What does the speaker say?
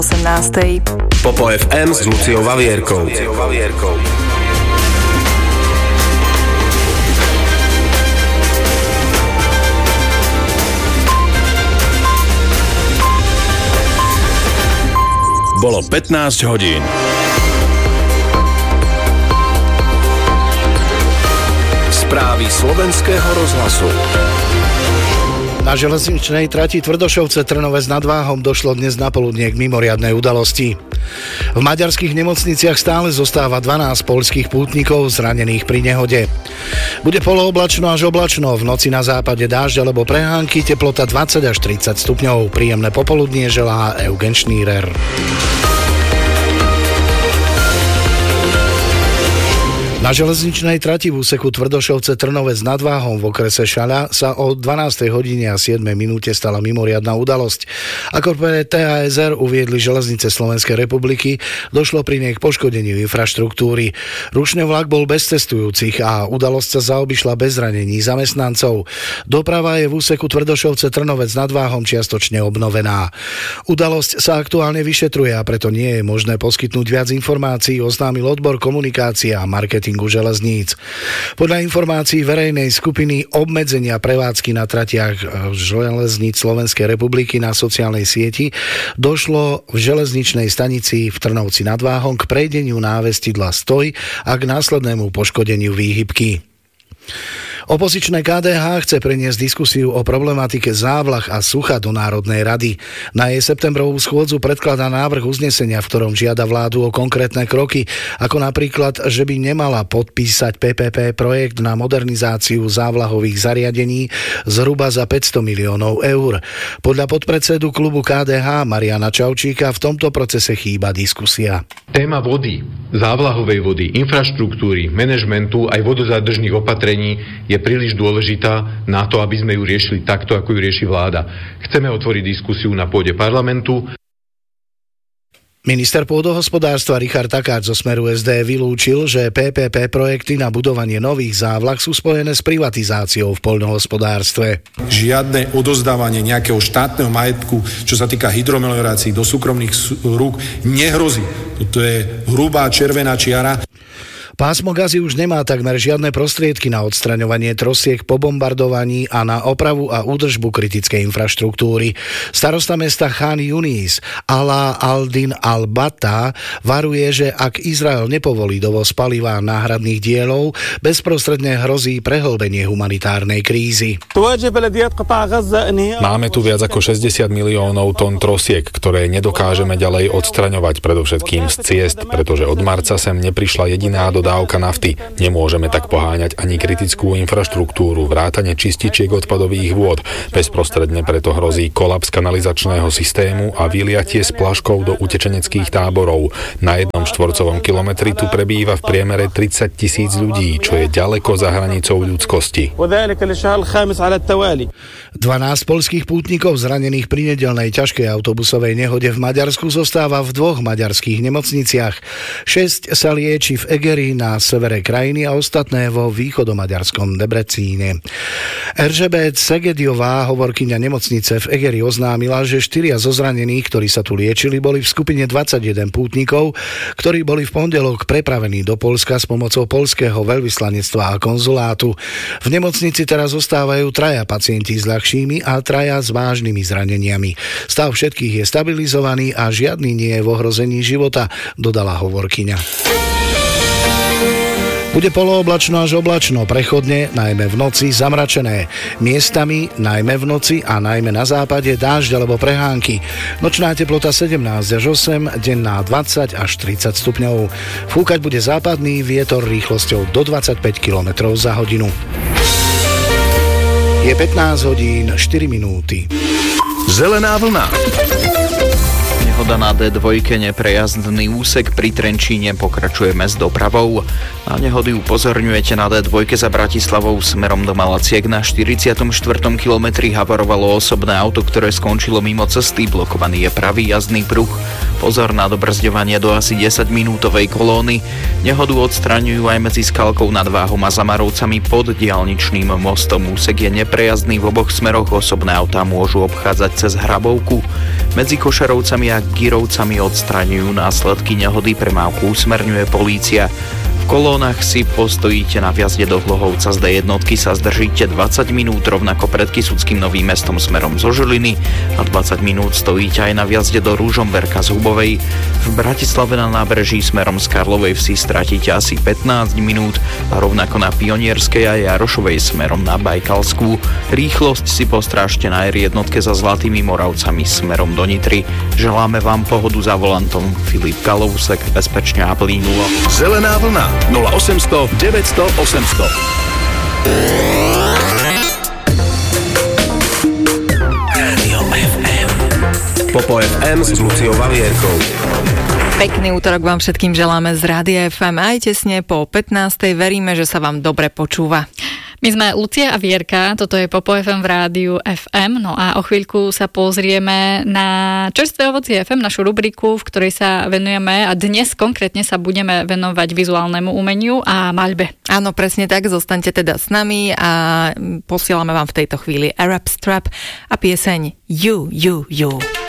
18. Popo FM s Luciou Vavierkou. Bolo 15 hodín. Správy slovenského rozhlasu. Na železničnej trati Tvrdošovce-Trnovec nad Váhom došlo dnes napoludnie k mimoriadnej udalosti. V maďarských nemocniciach stále zostáva 12 poľských pútnikov zranených pri nehode. Bude polooblačno až oblačno, v noci na západe dážď alebo prehánky, teplota 20 až 30 stupňov. Príjemné popoludnie želá Eugen Šnírer. Na železničnej trati v úseku Tvrdošovce-Trnovec nad Váhom v okrese Šaľa sa o 12. hodine a 7 minúte stala mimoriadna udalosť. Ako pre TASR uviedli Železnice Slovenskej republiky, došlo pri nej k poškodeniu infraštruktúry. Rušne vlak bol bez cestujúcich a udalosť sa zaobišla bez zranení zamestnancov. Doprava je v úseku Tvrdošovce-Trnovec nad Váhom čiastočne obnovená. Udalosť sa aktuálne vyšetruje a preto nie je možné poskytnúť viac informácií, oznámil odbor komunikácie a marketingu železníc. Podľa informácií verejnej skupiny obmedzenia prevádzky na tratiach železníc Slovenskej republiky na sociálnej sieti došlo v železničnej stanici v Trnovci nad Váhom k prejdeniu návestidla Stoj a k následnému poškodeniu výhybky. Opozičné KDH chce preniesť diskusiu o problematike závlah a sucha do Národnej rady. Na jej septembrovú schôdzu predkladá návrh uznesenia, v ktorom žiada vládu o konkrétne kroky, ako napríklad, že by nemala podpísať PPP projekt na modernizáciu závlahových zariadení zhruba za 500 miliónov eur. Podľa podpredsedu klubu KDH Mariana Čaučíka v tomto procese chýba diskusia. Téma vody, závlahovej vody, infraštruktúry, manažmentu aj vodozádržných opatrení je príliš dôležitá na to, aby sme ju riešili takto, ako ju rieši vláda. Chceme otvoriť diskusiu na pôde parlamentu. Minister pôdohospodárstva Richard Takáč zo Smeru SD vylúčil, že PPP projekty na budovanie nových závlah sú spojené s privatizáciou v poľnohospodárstve. Žiadne odozdávanie nejakého štátneho majetku, čo sa týka hydromeliorácií do súkromných rúk, nehrozí. Toto je hrubá červená čiara. Pásmo Gazy už nemá takmer žiadne prostriedky na odstraňovanie trosiek po bombardovaní a na opravu a údržbu kritickej infraštruktúry. Starosta mesta Khan Yunis Ala Aldin Al-Batta varuje, že ak Izrael nepovolí dovoz paliva a náhradných dielov, bezprostredne hrozí prehlbenie humanitárnej krízy. Máme tu viac ako 60 miliónov tón trosiek, ktoré nedokážeme ďalej odstraňovať, predovšetkým z ciest, pretože od marca sem neprišla jediná dodávka nafty. Nemôžeme tak poháňať ani kritickú infraštruktúru, vrátane čističiek odpadových vôd. Bezprostredne preto hrozí kolaps kanalizačného systému a vyliatie splaškov do utečeneckých táborov. Na 1 štvorcovom kilometri tu prebýva v priemere 30 000 ľudí, čo je ďaleko za hranicou ľudskosti. 12 poľských pútnikov zranených pri nedeľnej ťažkej autobusovej nehode v Maďarsku zostáva v 2 maďarských nemocniciach. 6 sa lieči v Egeri na severe krajiny a ostatné vo východomaďarskom Debrecíne. Erzsébet Szegediová, hovorkyňa nemocnice v Egeri, oznámila, že 4 zo zranených, ktorí sa tu liečili, boli v skupine 21 pútnikov, ktorí boli v pondelok prepravení do Poľska s pomocou poľského veľvyslanectva a konzulátu. V nemocnici teraz zostávajú 3 pacienti s ľahšími a 3 s vážnymi zraneniami. Stav všetkých je stabilizovaný a žiadny nie je v ohrození života, dodala hovorkyňa. Bude polooblačno až oblačno, prechodne, najmä v noci zamračené. Miestami, najmä v noci a najmä na západe, dážď alebo prehánky. Nočná teplota 17 až 8, denná 20 až 30 stupňov. Fúkať bude západný vietor rýchlosťou do 25 km za hodinu. Je 15 hodín 4 minúty. Zelená vlna. Nehoda na D2, neprejazdný úsek pri Trenčíne, pokračujeme s dopravou. Na nehody upozorňujete na D2 za Bratislavou smerom do Malaciek. Na 44. kilometri havarovalo osobné auto, ktoré skončilo mimo cesty. Blokovaný je pravý jazdný pruh. V Pozor na dobrzďovanie do asi 10-minútovej kolóny. Nehodu odstraňujú aj medzi Skalkou nad Váhom a Zamarovcami pod diaľničným mostom. Úsek je neprejazdný v oboch smeroch, osobné autá môžu obchádzať cez Hrabovku. Medzi Košarovcami a Girovcami odstraňujú následky nehody, premávku usmerňuje polícia. V kolónach si postojíte na vjazde do Hlohovca z D1, sa zdržíte 20 minút, rovnako pred Kysuckým Novým Mestom smerom zo Žiliny a 20 minút stojíte aj na vjazde do Ružomberka z Hubovej. V Bratislave na nábreží smerom z Karlovej Vsi stratíte asi 15 minút a rovnako na Pionierskej a Jarošovej smerom na Bajkalskú. Rýchlosť si postrážte na R1 za Zlatými Moravcami smerom do Nitry. Želáme vám pohodu za volantom. Filip Kalousek, bezpečne a plynulo. Zelená vlna 0800 900 800. Rádio FM. Popo FM s Luciou Vavierkou. Pekný útorok vám všetkým želáme z Rádia FM. Aj tesne po 15. veríme, že sa vám dobre počúva. My sme Lucia a Vierka, toto je Popo FM v Rádiu FM, no a o chvíľku sa pozrieme na Čerstvé ovocie FM, našu rubriku, v ktorej sa venujeme a dnes konkrétne sa budeme venovať vizuálnemu umeniu a maľbe. Áno, presne tak, zostaňte teda s nami a posielame vám v tejto chvíli Arab Strap a pieseň You, You, You.